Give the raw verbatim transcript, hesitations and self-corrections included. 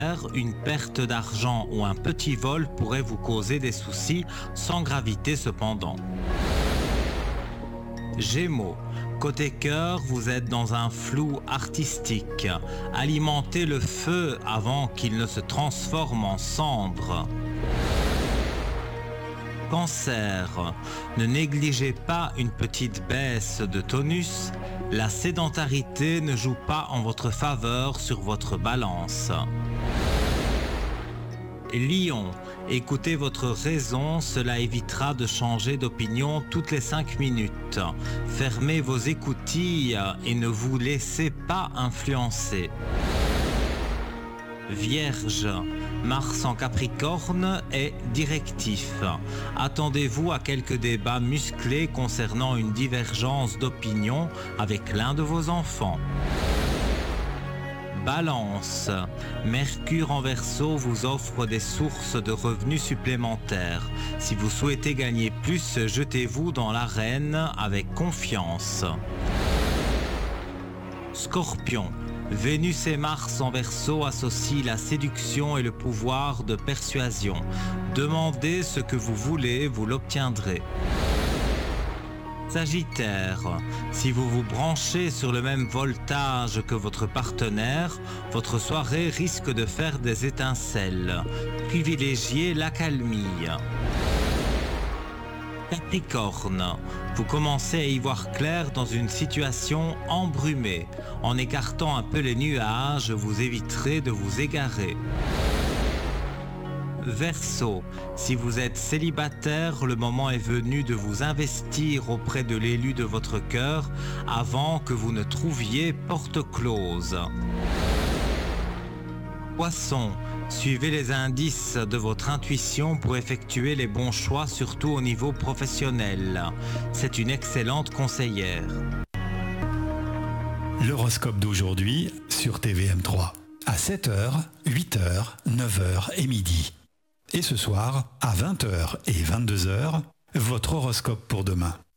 Une perte d'argent ou un petit vol pourrait vous causer des soucis, sans gravité cependant. Gémeaux. Côté cœur, vous êtes dans un flou artistique. Alimentez le feu avant qu'il ne se transforme en cendre. Cancer. Ne négligez pas une petite baisse de tonus. La sédentarité ne joue pas en votre faveur sur votre balance. Lion, écoutez votre raison, cela évitera de changer d'opinion toutes les cinq minutes. Fermez vos écoutilles et ne vous laissez pas influencer. Vierge, Mars en Capricorne est directif. Attendez-vous à quelques débats musclés concernant une divergence d'opinion avec l'un de vos enfants. Balance, Mercure en Verseau vous offre des sources de revenus supplémentaires. Si vous souhaitez gagner plus, jetez-vous dans l'arène avec confiance. Scorpion, Vénus et Mars en Verseau associent la séduction et le pouvoir de persuasion. Demandez ce que vous voulez, vous l'obtiendrez. Sagittaire, si vous vous branchez sur le même voltage que votre partenaire, votre soirée risque de faire des étincelles. Privilégiez l'accalmie. Capricorne, vous commencez à y voir clair dans une situation embrumée. En écartant un peu les nuages, vous éviterez de vous égarer. Verseau, si vous êtes célibataire, le moment est venu de vous investir auprès de l'élu de votre cœur avant que vous ne trouviez porte close. Poisson, suivez les indices de votre intuition pour effectuer les bons choix, surtout au niveau professionnel. C'est une excellente conseillère. L'horoscope d'aujourd'hui sur T V M trois. À sept heures, huit heures, neuf heures et midi. Et ce soir, à vingt heures et vingt-deux heures, votre horoscope pour demain.